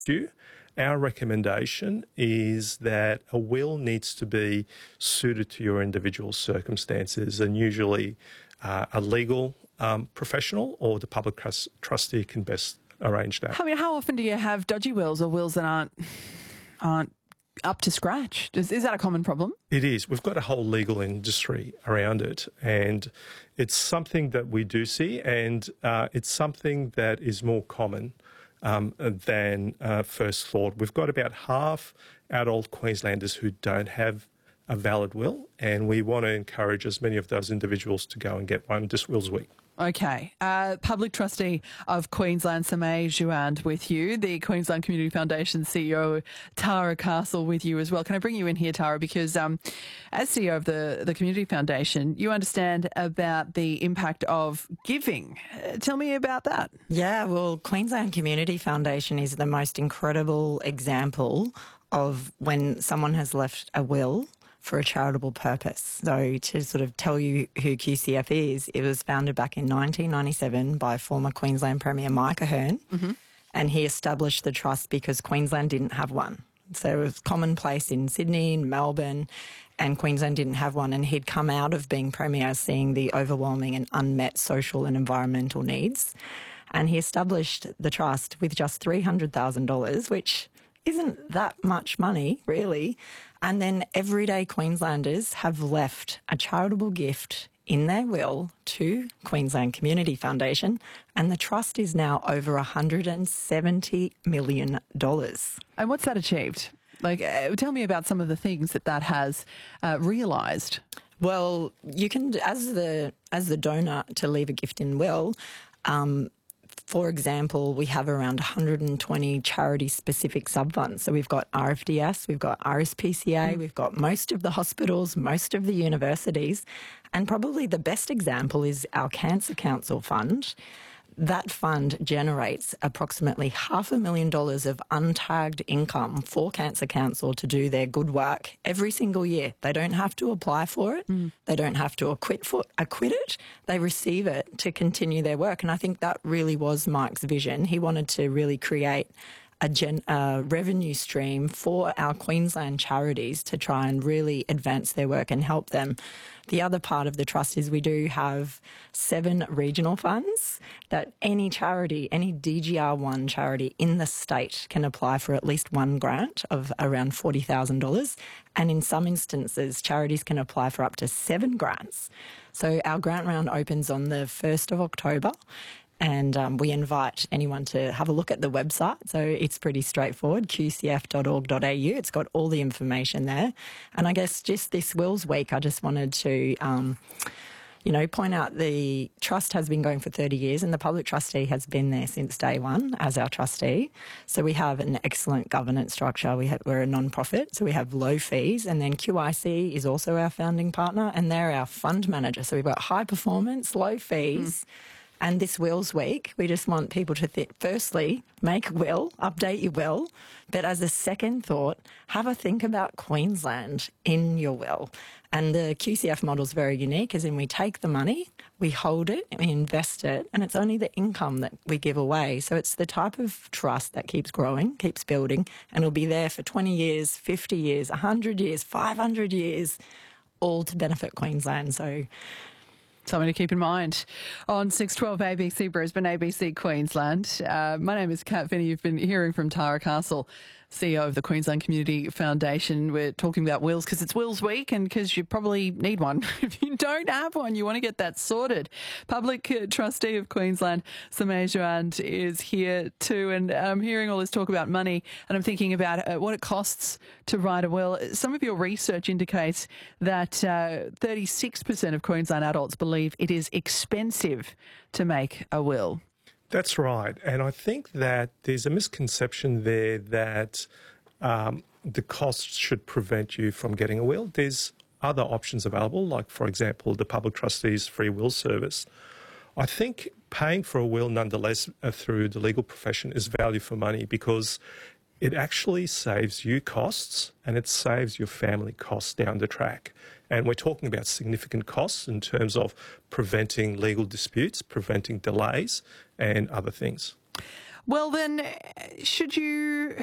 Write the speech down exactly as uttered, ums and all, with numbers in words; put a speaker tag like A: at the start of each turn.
A: you. Our recommendation is that a will needs to be suited to your individual circumstances, and usually uh, a legal um, professional or the public trust- trustee can best arrange that.
B: I mean, how often do you have dodgy wills or wills that aren't aren't up to scratch? Is, is that a common problem?
A: It is. We've got a whole legal industry around it, and it's something that we do see, and uh, it's something that is more common um, than uh, first thought. We've got about half adult Queenslanders who don't have a valid will, and we want to encourage as many of those individuals to go and get one this Wills Week.
B: Okay. Uh, Public Trustee of Queensland, Samay Jouand, with you. The Queensland Community Foundation C E O, Tara Castle, with you as well. Can I bring you in here, Tara? Because um, as C E O of the, the Community Foundation, you understand about the impact of giving. Uh, tell me about that.
C: Yeah, well, Queensland Community Foundation is the most incredible example of when someone has left a will for a charitable purpose. So to sort of tell you who Q C F is, it was founded back in nineteen ninety-seven by former Queensland Premier Mike Ahern, mm-hmm. and he established the trust because Queensland didn't have one. So it was commonplace in Sydney and Melbourne, and Queensland didn't have one, and he'd come out of being Premier seeing the overwhelming and unmet social and environmental needs, and he established the trust with just three hundred thousand dollars, which isn't that much money, really. And then everyday Queenslanders have left a charitable gift in their will to Queensland Community Foundation, and the trust is now over one hundred seventy million dollars.
B: And what's that achieved? Like, uh, tell me about some of the things that that has uh, realised.
C: Well, you can, as the as the donor to leave a gift in will, um, for example, we have around one hundred twenty charity-specific sub-funds. So we've got R F D S, we've got R S P C A, mm. we've got most of the hospitals, most of the universities, and probably the best example is our Cancer Council fund. That fund generates approximately half a million dollars of untagged income for Cancer Council to do their good work every single year. They don't have to apply for it. Mm. They don't have to acquit, for, acquit it. They receive it to continue their work. And I think that really was Mike's vision. He wanted to really create a gen, uh, revenue stream for our Queensland charities to try and really advance their work and help them. The other part of the trust is we do have seven regional funds that any charity, any D G R one charity in the state can apply for at least one grant of around forty thousand dollars. And in some instances, charities can apply for up to seven grants. So our grant round opens on the first of October. And um, we invite anyone to have a look at the website. So it's pretty straightforward, q c f dot org dot a u. It's got all the information there. And I guess just this Wills Week, I just wanted to, um, you know, point out the trust has been going for thirty years and the public trustee has been there since day one as our trustee. So we have an excellent governance structure. We have, we're a non-profit, so we have low fees. And then Q I C is also our founding partner and they're our fund manager. So we've got high performance, low fees. Mm. And this Wills Week, we just want people to think, firstly, make a will, update your will, but as a second thought, have a think about Queensland in your will. And the Q C F model is very unique, as in we take the money, we hold it, we invest it, and it's only the income that we give away. So it's the type of trust that keeps growing, keeps building, and it'll be there for twenty years, fifty years, one hundred years, five hundred years, all to benefit Queensland. So
B: something to keep in mind. On six twelve A B C Brisbane, A B C Queensland. Uh, my name is Kat Finney. You've been hearing from Tara Castle, C E O of the Queensland Community Foundation. We're talking about wills because it's Wills Week and because you probably need one. If you don't have one, you want to get that sorted. Public uh, Trustee of Queensland, Samay Jouand, is here too. And I'm hearing all this talk about money and I'm thinking about uh, what it costs to write a will. Some of your research indicates that uh, thirty-six percent of Queensland adults believe it is expensive to make a will.
A: That's right. And I think that there's a misconception there that um, the costs should prevent you from getting a will. There's other options available, like, for example, the Public Trustees Free Will Service. I think paying for a will nonetheless uh, through the legal profession is value for money because it actually saves you costs and it saves your family costs down the track. And we're talking about significant costs in terms of preventing legal disputes, preventing delays and other things.
B: Well, then, should you